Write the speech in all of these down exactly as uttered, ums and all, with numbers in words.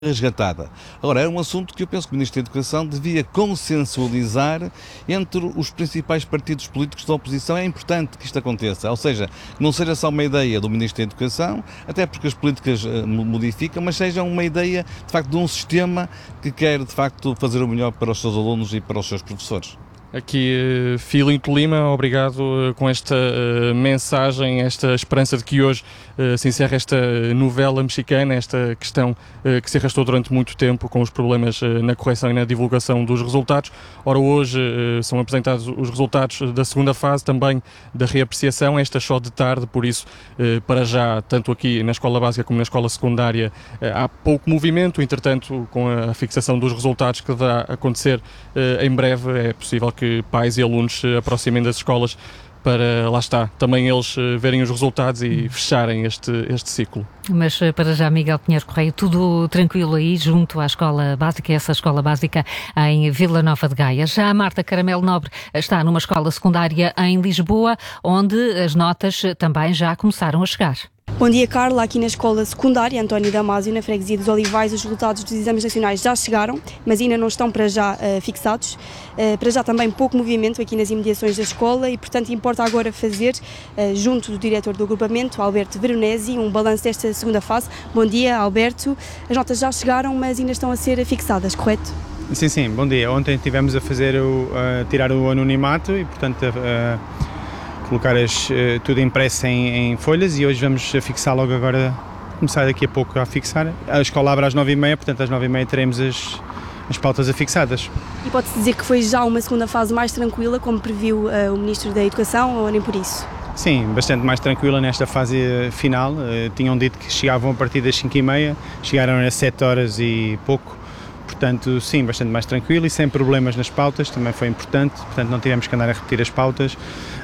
resgatada. Agora, é um assunto que eu penso que o Ministro da Educação devia consensualizar entre os principais partidos políticos da oposição. É importante que isto aconteça, ou seja, que não seja só uma ideia do Ministro da Educação, até porque as políticas uh, modificam, mas seja uma ideia, de facto, de um sistema que quer, de facto, fazer o melhor para os seus alunos e para os seus professores. Aqui, Filinto Lima, obrigado com esta uh, mensagem, esta esperança de que hoje uh, se encerra esta novela mexicana, esta questão uh, que se arrastou durante muito tempo com os problemas uh, na correção e na divulgação dos resultados. Ora, hoje uh, são apresentados os resultados da segunda fase, também da reapreciação, esta só de tarde, por isso, uh, para já, tanto aqui na escola básica como na escola secundária, uh, há pouco movimento. Entretanto, com a fixação dos resultados que vai acontecer uh, em breve, é possível que que pais e alunos se aproximem das escolas para, lá está, também eles verem os resultados e fecharem este, este ciclo. Mas para já, Miguel Pinheiro Correia, tudo tranquilo aí junto à escola básica, essa escola básica em Vila Nova de Gaia. Já a Marta Caramelo Nobre está numa escola secundária em Lisboa, onde as notas também já começaram a chegar. Bom dia, Carla. Aqui na escola secundária António Damásio, na freguesia dos Olivais, os resultados dos exames nacionais já chegaram, mas ainda não estão para já uh, fixados. Uh, para já também pouco movimento aqui nas imediações da escola e, portanto, importa agora fazer, uh, junto do diretor do agrupamento, Alberto Veronesi, um balanço desta segunda fase. Bom dia, Alberto. As notas já chegaram, mas ainda estão a ser fixadas, correto? Sim, sim. Bom dia. Ontem estivemos a fazer o, a tirar o anonimato e, portanto, a, a colocar as, tudo impresso em, em folhas e hoje vamos fixar logo agora, começar daqui a pouco a fixar. A escola abre às nove e meia, portanto às nove e meia teremos as, as pautas afixadas. E pode-se dizer que foi já uma segunda fase mais tranquila, como previu uh, o Ministro da Educação, ou nem por isso? Sim, bastante mais tranquila nesta fase final. Uh, tinham dito que chegavam a partir das cinco e meia, chegaram às sete horas e pouco. Portanto, sim, bastante mais tranquilo e sem problemas nas pautas, também foi importante, portanto não tivemos que andar a repetir as pautas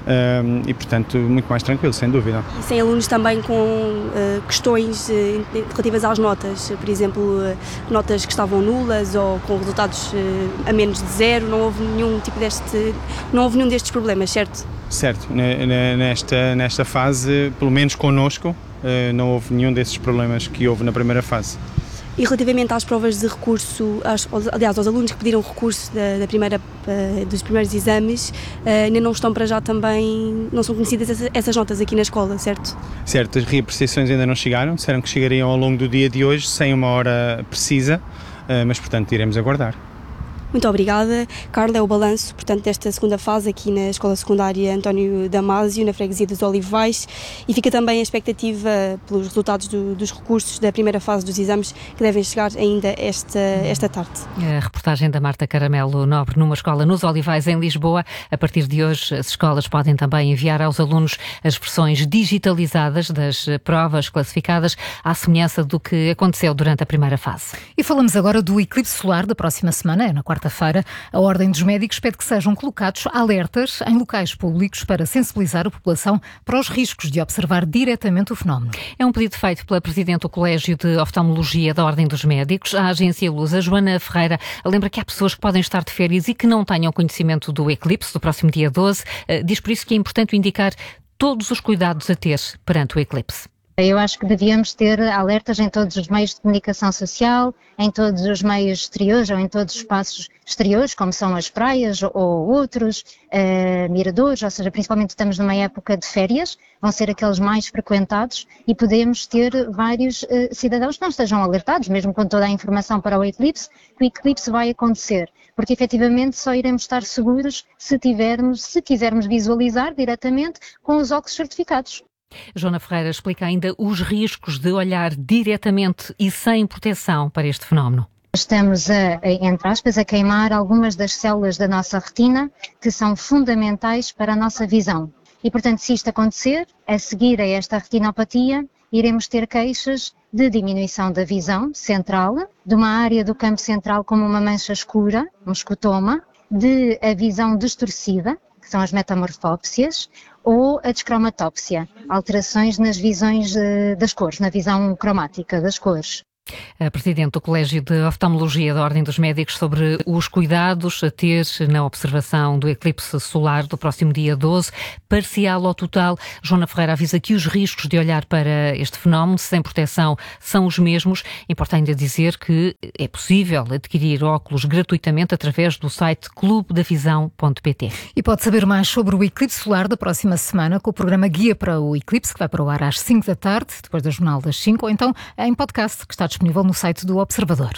um, e, portanto, muito mais tranquilo, sem dúvida. E sem alunos também com uh, questões uh, relativas às notas, por exemplo, uh, notas que estavam nulas ou com resultados uh, a menos de zero, não houve nenhum tipo deste, não houve nenhum destes problemas, certo? Certo, nesta, nesta fase, pelo menos connosco, uh, não houve nenhum desses problemas que houve na primeira fase. E relativamente às provas de recurso, às, aliás, aos alunos que pediram recurso da, da primeira, uh, dos primeiros exames, uh, ainda não estão para já também, não são conhecidas essa, essas notas aqui na escola, certo? Certo, as reapreciações ainda não chegaram, disseram que chegariam ao longo do dia de hoje, sem uma hora precisa, uh, mas portanto iremos aguardar. Muito obrigada. Carla, é o balanço, portanto, desta segunda fase aqui na Escola Secundária António Damásio, na freguesia dos Olivais, e fica também a expectativa pelos resultados do, dos recursos da primeira fase dos exames que devem chegar ainda esta, esta tarde. A reportagem da Marta Caramelo Nobre numa escola nos Olivais, em Lisboa. A partir de hoje, as escolas podem também enviar aos alunos as versões digitalizadas das provas classificadas, à semelhança do que aconteceu durante a primeira fase. E falamos agora do eclipse solar da próxima semana, é na quarta quarta-feira. A Ordem dos Médicos pede que sejam colocados alertas em locais públicos para sensibilizar a população para os riscos de observar diretamente o fenómeno. É um pedido feito pela Presidente do Colégio de Oftalmologia da Ordem dos Médicos, a Agência Lusa, Joana Ferreira. Lembra que há pessoas que podem estar de férias e que não tenham conhecimento do eclipse do próximo dia doze. Diz por isso que é importante indicar todos os cuidados a ter perante o eclipse. Eu acho que devíamos ter alertas em todos os meios de comunicação social, em todos os meios exteriores ou em todos os espaços exteriores, como são as praias ou outros, uh, miradores, ou seja, principalmente estamos numa época de férias, vão ser aqueles mais frequentados e podemos ter vários uh, cidadãos que não estejam alertados, mesmo com toda a informação para o eclipse, que o eclipse vai acontecer, porque efetivamente só iremos estar seguros se tivermos, se quisermos visualizar diretamente com os óculos certificados. Joana Ferreira explica ainda os riscos de olhar diretamente e sem proteção para este fenómeno. Estamos, a, entre aspas, a queimar algumas das células da nossa retina que são fundamentais para a nossa visão. E, portanto, se isto acontecer, a seguir a esta retinopatia, iremos ter queixas de diminuição da visão central, de uma área do campo central como uma mancha escura, um escotoma, de a visão distorcida, que são as metamorfópsias, ou a descromatópsia, alterações nas visões uh, das cores, na visão cromática das cores. A Presidente do Colégio de Oftalmologia da Ordem dos Médicos sobre os cuidados a ter na observação do eclipse solar do próximo dia doze, parcial ou total. Joana Ferreira avisa que os riscos de olhar para este fenómeno sem proteção são os mesmos. Importa ainda dizer que é possível adquirir óculos gratuitamente através do site clube da visão ponto pt. E pode saber mais sobre o eclipse solar da próxima semana com o programa Guia para o Eclipse, que vai para o ar às cinco da tarde, depois do Jornal das cinco, ou então em podcast, que está disponível no site do Observador.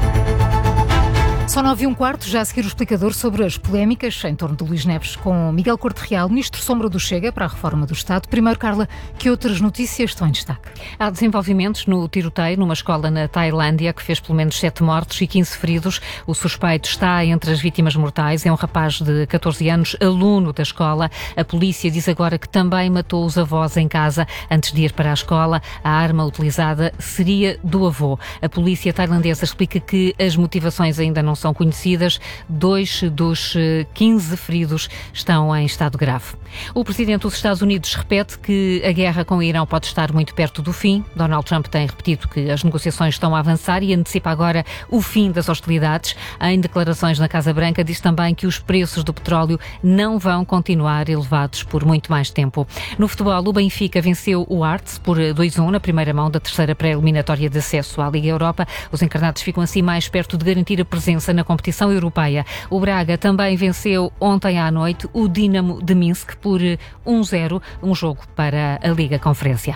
Só nove e um quarto, já a seguir o explicador sobre as polémicas em torno de Luís Neves com Miguel Corte Real, ministro sombra do Chega para a reforma do Estado. Primeiro, Carla, que outras notícias estão em destaque? Há desenvolvimentos no tiroteio numa escola na Tailândia que fez pelo menos sete mortos e quinze feridos. O suspeito está entre as vítimas mortais. É um rapaz de catorze anos, aluno da escola. A polícia diz agora que também matou os avós em casa antes de ir para a escola. A arma utilizada seria do avô. A polícia tailandesa explica que as motivações ainda não são conhecidas. Dois dos quinze feridos estão em estado grave. O presidente dos Estados Unidos repete que a guerra com o Irão pode estar muito perto do fim. Donald Trump tem repetido que as negociações estão a avançar e antecipa agora o fim das hostilidades. Em declarações na Casa Branca, diz também que os preços do petróleo não vão continuar elevados por muito mais tempo. No futebol, o Benfica venceu o Hearts por dois a um na primeira mão da terceira pré-eliminatória de acesso à Liga Europa. Os encarnados ficam assim mais perto de garantir a presença na competição europeia. O Braga também venceu ontem à noite o Dinamo de Minsk por um a zero, um jogo para a Liga Conferência.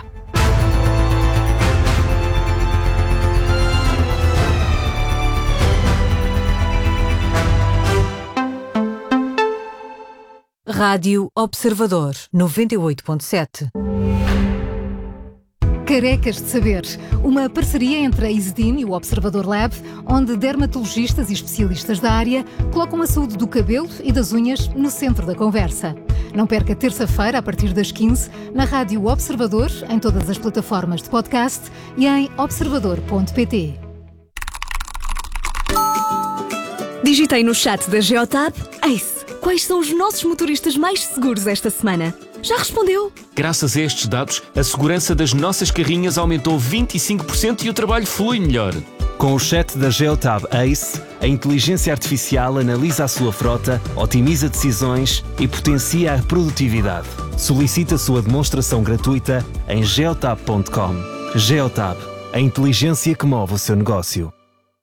Rádio Observador, noventa e oito ponto sete. Carecas de Saber, uma parceria entre a Isedin e o Observador Lab, onde dermatologistas e especialistas da área colocam a saúde do cabelo e das unhas no centro da conversa. Não perca terça-feira, a partir das quinze, na Rádio Observador, em todas as plataformas de podcast e em observador ponto pt. Digitei no chat da Geotab, Ace, quais são os nossos motoristas mais seguros esta semana? Já respondeu? Graças a estes dados, a segurança das nossas carrinhas aumentou vinte e cinco por cento e o trabalho flui melhor. Com o chat da Geotab Ace, a inteligência artificial analisa a sua frota, otimiza decisões e potencia a produtividade. Solicite a sua demonstração gratuita em geotab ponto com. Geotab, a inteligência que move o seu negócio.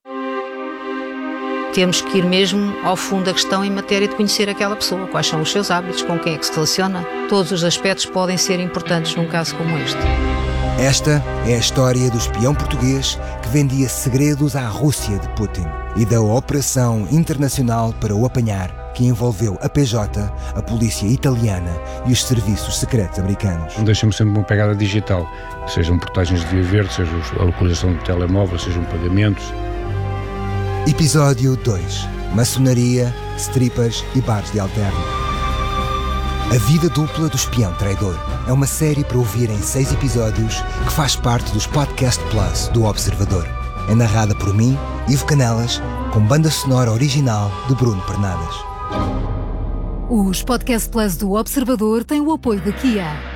Temos que ir mesmo ao fundo da questão em matéria de conhecer aquela pessoa, quais são os seus hábitos, com quem é que se relaciona. Todos os aspectos podem ser importantes num caso como este. Esta é a história do espião português que vendia segredos à Rússia de Putin e da operação internacional para o apanhar, que envolveu a P J, a polícia italiana e os serviços secretos americanos. Deixa-me sempre uma pegada digital, sejam portagens de via verde, seja a localização do telemóvel, sejam pagamentos. Episódio dois. Maçonaria, strippers e bares de alterno. A vida dupla do espião traidor é uma série para ouvir em seis episódios que faz parte dos Podcast Plus do Observador. É narrada por mim, Ivo Canelas, com banda sonora original de Bruno Pernadas. Os Podcast Plus do Observador têm o apoio da Kia.